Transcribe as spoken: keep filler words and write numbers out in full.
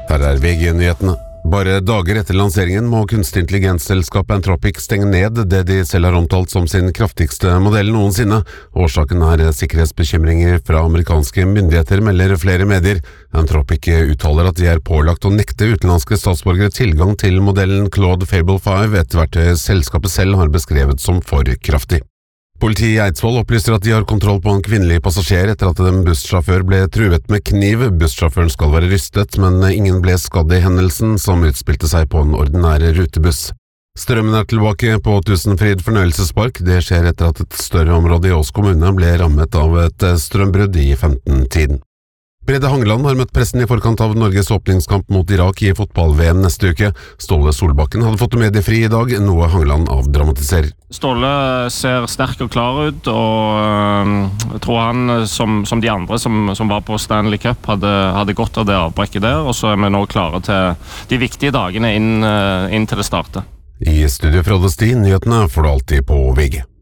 Her er V G-nyhetene. Bare dager etter lanseringen må kunstig intelligensselskapet Anthropic stenge ned det de selv har omtalt som sin kraftigste modell noensinne. Årsaken er sikkerhetsbekymringer fra amerikanske myndigheter, melder flere medier. Anthropic uttaler at de er pålagt å nekte utenlandske statsborgere tilgang til modellen Claude Fable fem etter hvert selskapet selv har beskrevet som for kraftig. Politiet i Eidsvoll opplyser at de har kontroll på en kvinnelig passasjer etter at en bussjåfør ble truet med kniv. Bussjåføren skal være rystet, men ingen ble skadd i hendelsen, som utspilte seg på en ordinær rutebuss. Strømmen er tilbake på Tusenfryd fornøyelsespark. Det skjer etter at et større område i Ås kommune ble rammet av et strømbrudd i femten-tiden. Brede Hangeland har møtt pressen i forkant av Norges åpningskamp mot Irak i fotball-V M neste uke. Ståle Solbakken hadde fått mediefri i dag, noe Hangeland avdramatiserer. Ståle ser sterk og klar ut, og øh, jeg tror han, som, som de andre som, som var på Stanley Cup, hadde, hadde godt av det avbrekket der, og så er vi nå klare til de viktige dagene inn, øh, inn til det startet. I studio Frode Sti, nyhetene får du alltid på V G.